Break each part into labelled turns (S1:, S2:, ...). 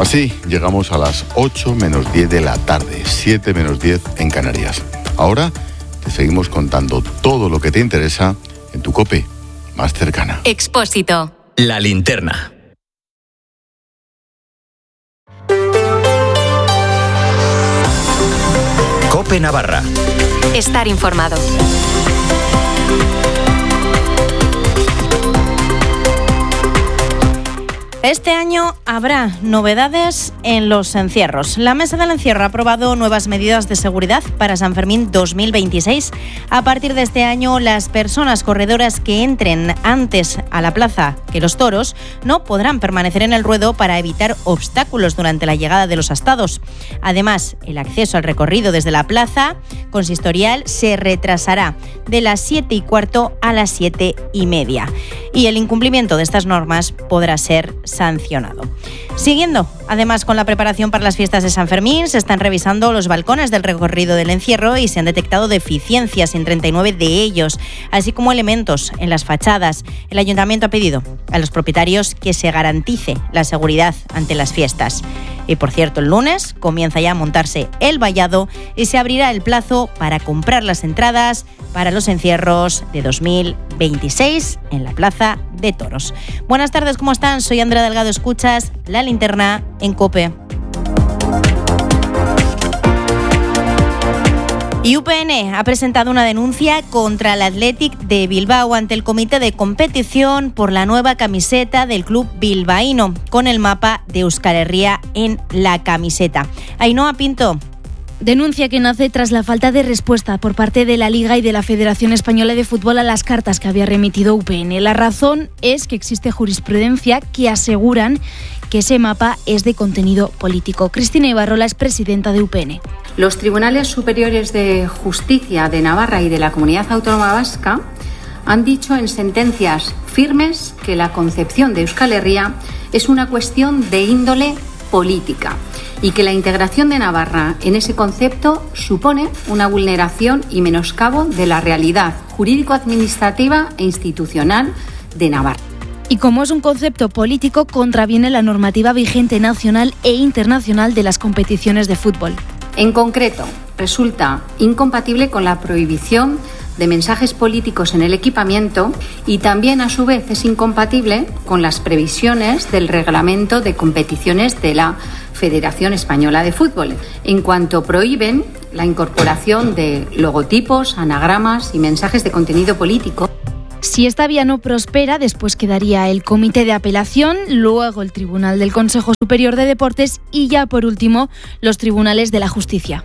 S1: Así llegamos a las 8 menos 10 de la tarde, 7 menos 10 en Canarias. Ahora te seguimos contando todo lo que te interesa en tu COPE más cercana.
S2: Expósito.
S3: La linterna. COPE Navarra.
S2: Estar informado.
S4: Este año habrá novedades en los encierros. La Mesa del Encierro ha aprobado nuevas medidas de seguridad para San Fermín 2026. A partir de este año, las personas corredoras que entren antes a la plaza que los toros no podrán permanecer en el ruedo para evitar obstáculos durante la llegada de los astados. Además, el acceso al recorrido desde la plaza consistorial se retrasará de las 7:15 a las 7:30. Y el incumplimiento de estas normas podrá ser sancionado. Siguiendo, además, con la preparación para las fiestas de San Fermín, se están revisando los balcones del recorrido del encierro y se han detectado deficiencias en 39 de ellos, así como elementos en las fachadas. El Ayuntamiento ha pedido a los propietarios que se garantice la seguridad ante las fiestas. Y por cierto, el lunes comienza ya a montarse el vallado y se abrirá el plazo para comprar las entradas para los encierros de 2026 en la Plaza de Toros. Buenas tardes, ¿cómo están? Soy Andrea Delgado, escuchas La Linterna en COPE. Y UPN ha presentado una denuncia contra el Athletic de Bilbao ante el comité de competición por la nueva camiseta del club bilbaíno, con el mapa de Euskal Herria en la camiseta. Ainhoa Pinto.
S5: Denuncia que nace tras la falta de respuesta por parte de la Liga y de la Federación Española de Fútbol a las cartas que había remitido UPN. La razón es que existe jurisprudencia que aseguran que ese mapa es de contenido político. Cristina Ibarrola es presidenta de UPN.
S6: Los tribunales superiores de justicia de Navarra y de la Comunidad Autónoma Vasca han dicho en sentencias firmes que la concepción de Euskal Herria es una cuestión de índole política y que la integración de Navarra en ese concepto supone una vulneración y menoscabo de la realidad jurídico-administrativa e institucional de Navarra.
S5: Y como es un concepto político, contraviene la normativa vigente nacional e internacional de las competiciones de fútbol.
S6: En concreto, resulta incompatible con la prohibición de mensajes políticos en el equipamiento y también, a su vez, es incompatible con las previsiones del reglamento de competiciones de la Federación Española de Fútbol, en cuanto prohíben la incorporación de logotipos, anagramas y mensajes de contenido político.
S5: Si esta vía no prospera, después quedaría el Comité de Apelación, luego el Tribunal del Consejo Superior de Deportes y ya por último los Tribunales de la Justicia.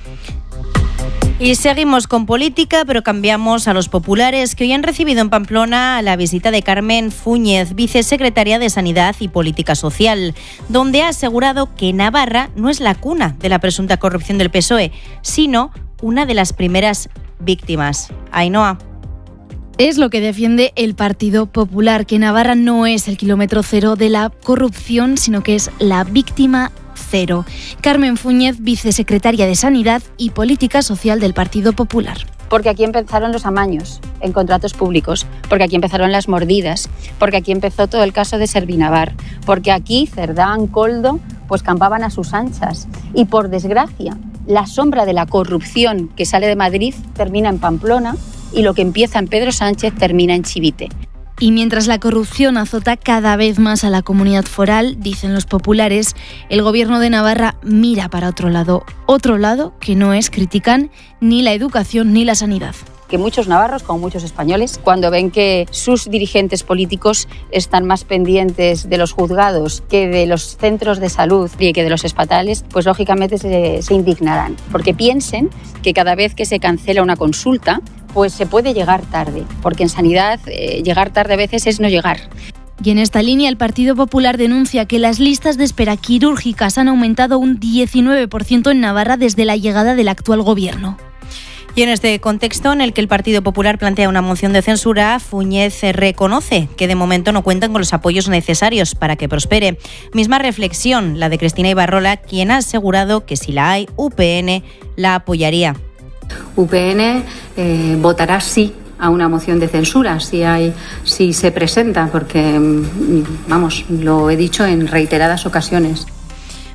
S4: Y seguimos con política, pero cambiamos a los populares, que hoy han recibido en Pamplona la visita de Carmen Fúñez, vicesecretaria de Sanidad y Política Social, donde ha asegurado que Navarra no es la cuna de la presunta corrupción del PSOE, sino una de las primeras víctimas. Ainhoa.
S5: Es lo que defiende el Partido Popular, que Navarra no es el kilómetro cero de la corrupción, sino que es la víctima cero. Carmen Fúñez, vicesecretaria de Sanidad y Política Social del Partido Popular.
S7: Porque aquí empezaron los amaños en contratos públicos, porque aquí empezaron las mordidas, porque aquí empezó todo el caso de Servinavar, porque aquí Cerdán, Koldo, pues campaban a sus anchas. Y por desgracia, la sombra de la corrupción que sale de Madrid termina en Pamplona y lo que empieza en Pedro Sánchez termina en Chivite.
S5: Y mientras la corrupción azota cada vez más a la comunidad foral, dicen los populares, el gobierno de Navarra mira para otro lado que no es, critican ni la educación ni la sanidad.
S7: Que muchos navarros, como muchos españoles, cuando ven que sus dirigentes políticos están más pendientes de los juzgados que de los centros de salud y que de los hospitales, pues lógicamente se indignarán, porque piensen que cada vez que se cancela una consulta, pues se puede llegar tarde, porque en sanidad llegar tarde a veces es no llegar.
S5: Y en esta línea el Partido Popular denuncia que las listas de espera quirúrgicas han aumentado un 19% en Navarra desde la llegada del actual gobierno.
S4: Y en este contexto en el que el Partido Popular plantea una moción de censura, Fúñez reconoce que de momento no cuentan con los apoyos necesarios para que prospere. Misma reflexión la de Cristina Ibarrola, quien ha asegurado que si la hay, UPN la apoyaría.
S6: UPN votará sí a una moción de censura si se presenta, porque, vamos, lo he dicho en reiteradas ocasiones.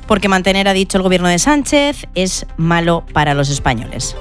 S4: porque mantener, ha dicho el gobierno de Sánchez, es malo para los españoles.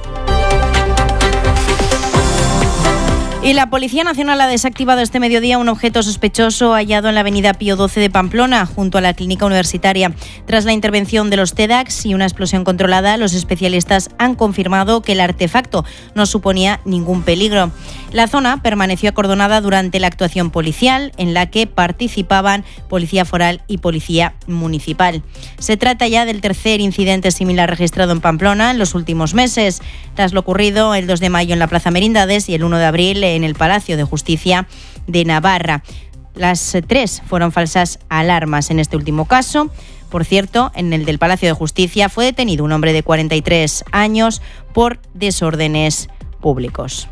S4: Y la Policía Nacional ha desactivado este mediodía un objeto sospechoso hallado en la avenida Pío XII de Pamplona, junto a la clínica universitaria. Tras la intervención de los TEDx y una explosión controlada, los especialistas han confirmado que el artefacto no suponía ningún peligro. La zona permaneció acordonada durante la actuación policial, en la que participaban Policía Foral y Policía Municipal. Se trata ya del tercer incidente similar registrado en Pamplona en los últimos meses, tras lo ocurrido el 2 de mayo en la Plaza Merindades y el 1 de abril en el Palacio de Justicia de Navarra. Las 3 fueron falsas alarmas en este último caso. Por cierto, en el del Palacio de Justicia fue detenido un hombre de 43 años por desórdenes públicos.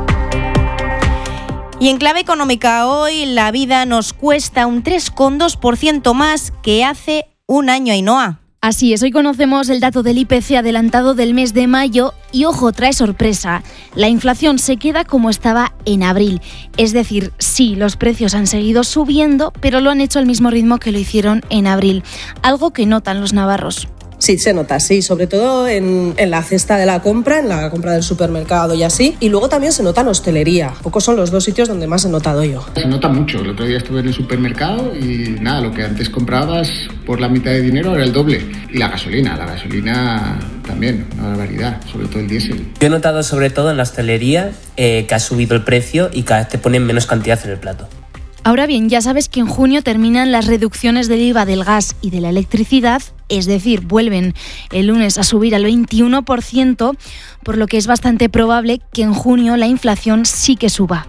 S4: Y en clave económica, hoy la vida nos cuesta un 3,2% más que hace un año, Ainhoa.
S5: Así es, hoy conocemos el dato del IPC adelantado del mes de mayo y, ojo, trae sorpresa. La inflación se queda como estaba en abril. Es decir, sí, los precios han seguido subiendo, pero lo han hecho al mismo ritmo que lo hicieron en abril. Algo que notan los navarros.
S8: Sí, se nota, sí, sobre todo en la cesta de la compra, en la compra del supermercado y así. Y luego también se nota en hostelería. Pocos son los dos sitios donde más he notado yo.
S9: Se nota mucho. El otro día estuve en el supermercado y nada, lo que antes comprabas por la mitad de dinero era el doble. Y la gasolina también, una barbaridad, sobre todo el diésel.
S10: Yo he notado sobre todo en la hostelería que ha subido el precio y cada vez te ponen menos cantidad en el plato.
S5: Ahora bien, ya sabes que en junio terminan las reducciones del IVA del gas y de la electricidad, es decir, vuelven el lunes a subir al 21%, por lo que es bastante probable que en junio la inflación sí que suba.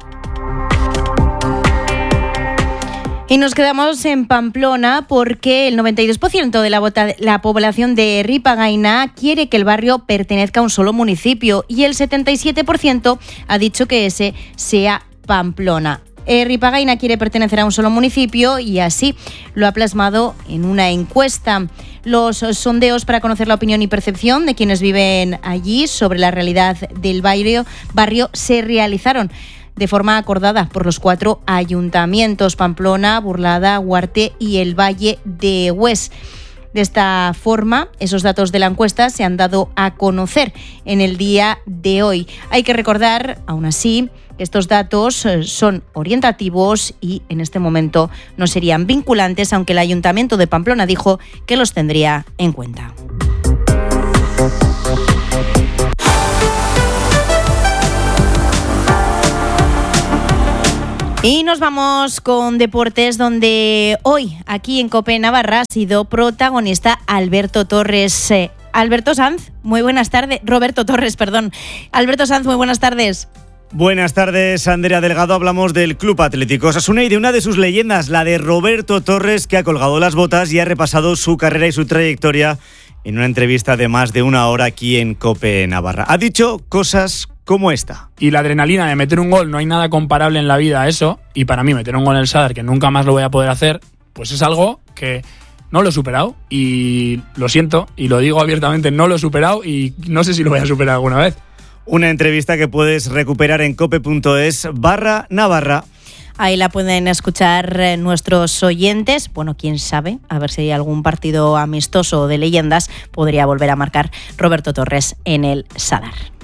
S4: Y nos quedamos en Pamplona porque el 92% de la población de Ripagaina quiere que el barrio pertenezca a un solo municipio y el 77% ha dicho que ese sea Pamplona. Ripagaina quiere pertenecer a un solo municipio y así lo ha plasmado en una encuesta. Los sondeos para conocer la opinión y percepción de quienes viven allí sobre la realidad del barrio se realizaron de forma acordada por los 4 ayuntamientos: Pamplona, Burlada, Huarte y el Valle de Hues. De esta forma, esos datos de la encuesta se han dado a conocer en el día de hoy. Hay que recordar, aún así, que estos datos son orientativos y en este momento no serían vinculantes, aunque el Ayuntamiento de Pamplona dijo que los tendría en cuenta. Y nos vamos con deportes, donde hoy aquí en COPE Navarra ha sido protagonista Alberto Torres. Roberto Sanz, muy buenas tardes. Alberto Sanz, muy buenas tardes.
S11: Buenas tardes, Andrea Delgado. Hablamos del Club Atlético Osasuna y de una de sus leyendas, la de Roberto Torres, que ha colgado las botas y ha repasado su carrera y su trayectoria en una entrevista de más de una hora aquí en COPE Navarra. Ha dicho cosas como esta.
S12: Y la adrenalina de meter un gol, no hay nada comparable en la vida a eso, y para mí meter un gol en el Sadar, que nunca más lo voy a poder hacer, pues es algo que no lo he superado, y lo siento, y lo digo abiertamente, no lo he superado y no sé si lo voy a superar alguna vez.
S11: Una entrevista que puedes recuperar en cope.es/Navarra.
S4: Ahí la pueden escuchar nuestros oyentes. Bueno, quién sabe, a ver si hay algún partido amistoso de leyendas podría volver a marcar Roberto Torres en el Sadar.